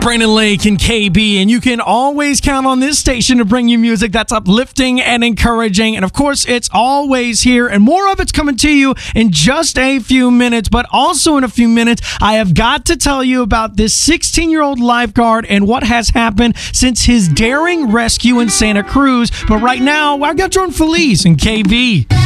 Brandon Lake and KB, and you can always count on this station to bring you music that's uplifting and encouraging. And of course, it's always here, and more of it's coming to you in just a few minutes. But also in a few minutes, I have got to tell you about this 16-year-old lifeguard and what has happened since his daring rescue in Santa Cruz. But right now, I've got Jordan Feliz and KB.